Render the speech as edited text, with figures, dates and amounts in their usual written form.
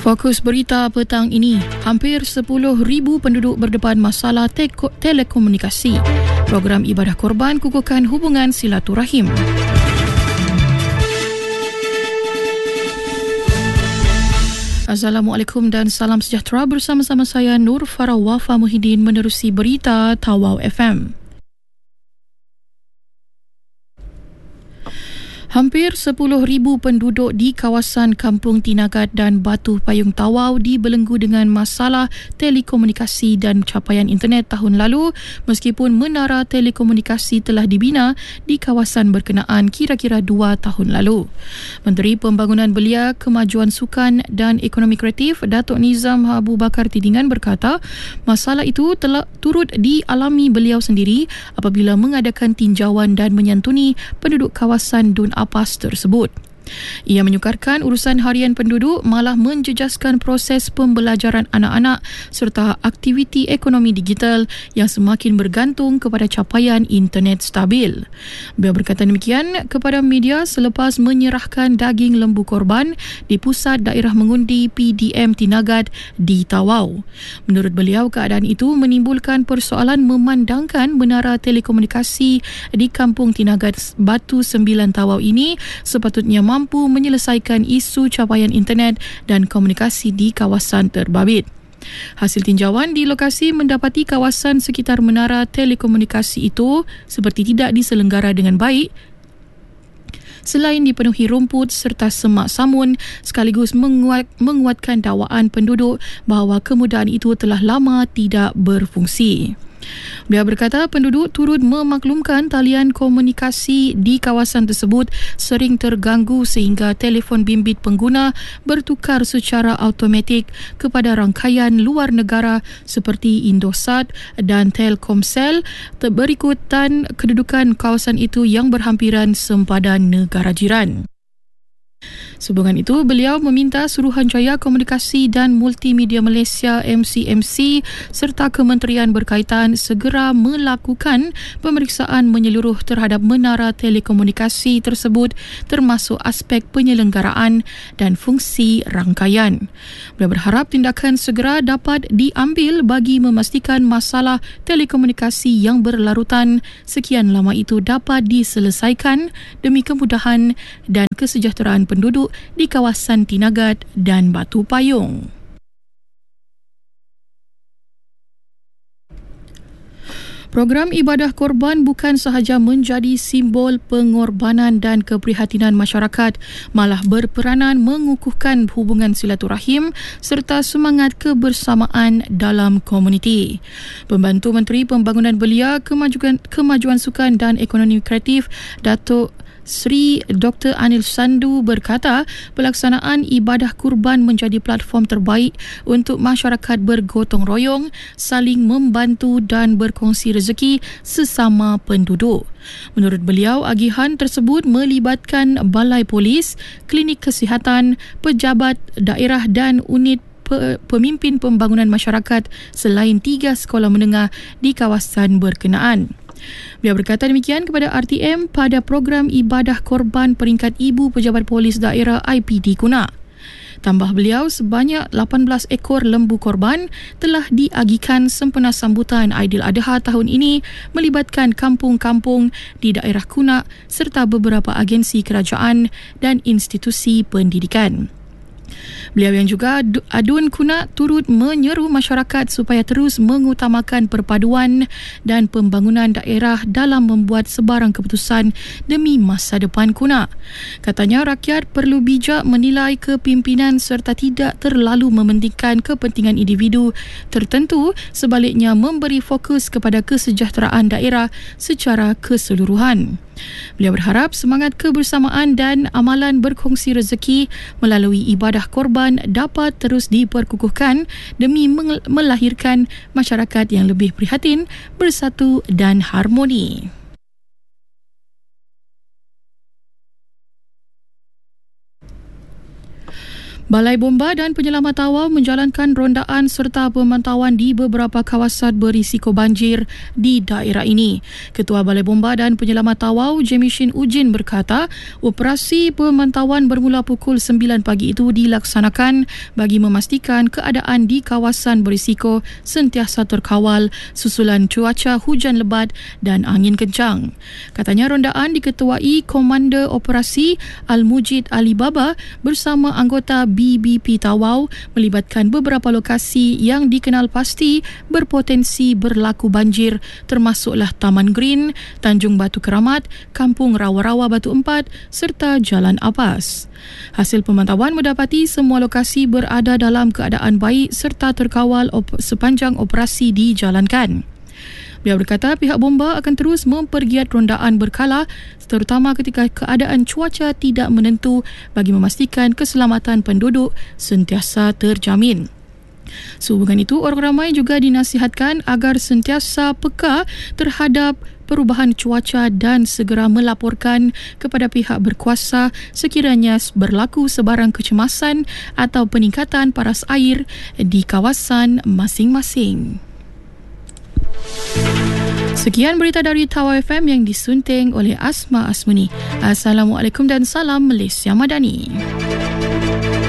Fokus berita petang ini, hampir 10,000 penduduk berdepan masalah telekomunikasi. Program ibadah korban kukuhkan hubungan silaturahim. Assalamualaikum dan salam sejahtera, bersama-sama saya Nur Farah Wafa Muhyiddin menerusi berita Tawau FM. Hampir 10,000 penduduk di kawasan Kampung Tinagat dan Batu Payung Tawau dibelenggu dengan masalah telekomunikasi dan capaian internet tahun lalu, meskipun menara telekomunikasi telah dibina di kawasan berkenaan kira-kira 2 tahun lalu. Menteri Pembangunan Belia, Kemajuan Sukan dan Ekonomi Kreatif Datuk Nizam Abu Bakar Tidingan berkata, masalah itu telah turut dialami beliau sendiri apabila mengadakan tinjauan dan menyantuni penduduk kawasan Dun Apas tersebut. Ia menyukarkan urusan harian penduduk malah menjejaskan proses pembelajaran anak-anak serta aktiviti ekonomi digital yang semakin bergantung kepada capaian internet stabil. Beliau berkata demikian kepada media selepas menyerahkan daging lembu korban di Pusat Daerah Mengundi PDM Tinagat di Tawau. Menurut beliau, keadaan itu menimbulkan persoalan memandangkan menara telekomunikasi di Kampung Tinagat Batu 9 Tawau ini sepatutnya mampu menyelesaikan isu capaian internet dan komunikasi di kawasan terbabit. Hasil tinjauan di lokasi mendapati kawasan sekitar menara telekomunikasi itu seperti tidak diselenggara dengan baik, selain dipenuhi rumput serta semak samun, sekaligus menguatkan dakwaan penduduk bahawa kemudahan itu telah lama tidak berfungsi. Beliau berkata penduduk turut memaklumkan talian komunikasi di kawasan tersebut sering terganggu sehingga telefon bimbit pengguna bertukar secara automatik kepada rangkaian luar negara seperti Indosat dan Telkomsel berikutan kedudukan kawasan itu yang berhampiran sempadan negara jiran. Sehubungan itu, beliau meminta Suruhanjaya Komunikasi dan Multimedia Malaysia MCMC serta kementerian berkaitan segera melakukan pemeriksaan menyeluruh terhadap menara telekomunikasi tersebut termasuk aspek penyelenggaraan dan fungsi rangkaian. Beliau berharap tindakan segera dapat diambil bagi memastikan masalah telekomunikasi yang berlarutan sekian lama itu dapat diselesaikan demi kemudahan dan kesejahteraan penduduk di kawasan Tinagat dan Batu Payung. Program ibadah korban bukan sahaja menjadi simbol pengorbanan dan keprihatinan masyarakat, malah berperanan mengukuhkan hubungan silaturahim serta semangat kebersamaan dalam komuniti. Pembantu Menteri Pembangunan Belia, Kemajuan Sukan dan Ekonomi Kreatif Datuk Sri Dr. Anil Sandu berkata pelaksanaan ibadah kurban menjadi platform terbaik untuk masyarakat bergotong royong, saling membantu dan berkongsi rezeki sesama penduduk. Menurut beliau, agihan tersebut melibatkan balai polis, klinik kesihatan, pejabat daerah dan unit pemimpin pembangunan masyarakat selain 3 sekolah menengah di kawasan berkenaan. Beliau berkata demikian kepada RTM pada program ibadah korban peringkat Ibu Pejabat Polis Daerah IPD Kuna. Tambah beliau, sebanyak 18 ekor lembu korban telah diagihkan sempena sambutan Aidiladha tahun ini melibatkan kampung-kampung di daerah Kuna serta beberapa agensi kerajaan dan institusi pendidikan. Beliau yang juga adun Kuna turut menyeru masyarakat supaya terus mengutamakan perpaduan dan pembangunan daerah dalam membuat sebarang keputusan demi masa depan Kuna. Katanya rakyat perlu bijak menilai kepimpinan serta tidak terlalu mementingkan kepentingan individu tertentu, sebaliknya memberi fokus kepada kesejahteraan daerah secara keseluruhan. Beliau berharap semangat kebersamaan dan amalan berkongsi rezeki melalui ibadah korban dapat terus diperkukuhkan demi melahirkan masyarakat yang lebih prihatin, bersatu dan harmoni. Balai Bomba dan Penyelamat Tawau menjalankan rondaan serta pemantauan di beberapa kawasan berisiko banjir di daerah ini. Ketua Balai Bomba dan Penyelamat Tawau, Jemishin Ujin berkata, operasi pemantauan bermula pukul 9 pagi itu dilaksanakan bagi memastikan keadaan di kawasan berisiko sentiasa terkawal susulan cuaca hujan lebat dan angin kencang. Katanya rondaan diketuai Komander Operasi Al-Mujid Ali Baba bersama anggota BBP Tawau melibatkan beberapa lokasi yang dikenal pasti berpotensi berlaku banjir termasuklah Taman Green, Tanjung Batu Keramat, Kampung Rawa-Rawa Batu Empat serta Jalan Apas. Hasil pemantauan mendapati semua lokasi berada dalam keadaan baik serta terkawal sepanjang operasi dijalankan. Beliau berkata pihak Bomba akan terus mempergiat rondaan berkala terutama ketika keadaan cuaca tidak menentu bagi memastikan keselamatan penduduk sentiasa terjamin. Sehubungan itu, orang ramai juga dinasihatkan agar sentiasa peka terhadap perubahan cuaca dan segera melaporkan kepada pihak berkuasa sekiranya berlaku sebarang kecemasan atau peningkatan paras air di kawasan masing-masing. Sekian berita dari Tawau FM yang disunting oleh Asma Asmuni. Assalamualaikum dan salam Malaysia Madani.